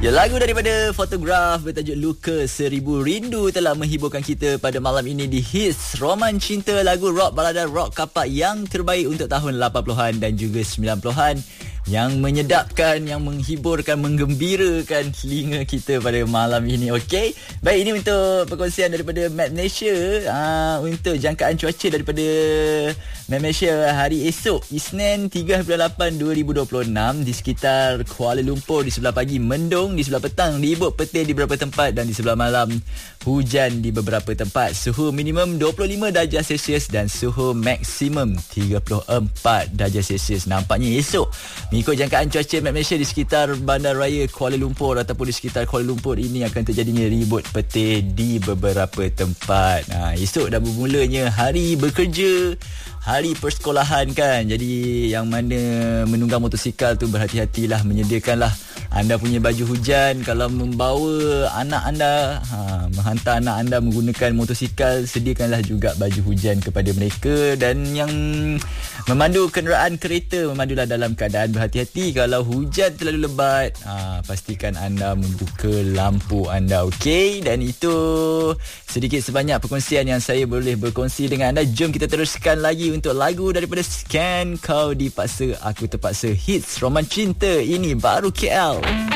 Ya, lagu daripada Photograph bertajuk Luka Seribu Rindu telah menghiburkan kita pada malam ini di Hits Roman Cinta, lagu rock balada rock kapak yang terbaik untuk tahun 80-an dan juga 90-an, yang menyedapkan, yang menghiburkan, menggembirakan telinga kita pada malam ini. Okey, baik, ini untuk perkongsian daripada Map Malaysia. Untuk jangkaan cuaca daripada Map Malaysia hari esok, Isnin 3/8/2026, di sekitar Kuala Lumpur di sebelah pagi mendung, di sebelah petang ribut petir di beberapa tempat, dan di sebelah malam hujan di beberapa tempat. Suhu minimum 25 darjah Celsius dan suhu maksimum 34 darjah Celsius. Nampaknya esok, mengikut jangkaan cuaca Map Malaysia, di sekitar Bandaraya Kuala Lumpur ataupun di sekitar Kuala Lumpur ini akan terjadinya ribut petir di beberapa tempat. Esok dah bermulanya hari bekerja, hari persekolahan kan. Jadi yang mana menunggang motosikal tu, berhati-hatilah, menyediakanlah anda punya baju hujan. Kalau membawa anak anda, menghantar anak anda menggunakan motosikal, sediakanlah juga baju hujan kepada mereka. Dan yang memandu kenderaan kereta, memandulah dalam keadaan berhati-hati. Kalau hujan terlalu lebat, pastikan anda membuka lampu anda. Okey, dan itu sedikit sebanyak perkongsian yang saya boleh berkongsi dengan anda. Jom kita teruskan lagi untuk lagu daripada Scan, Kau Dipaksa Aku Terpaksa. Hits Roman Cinta, ini baru KL.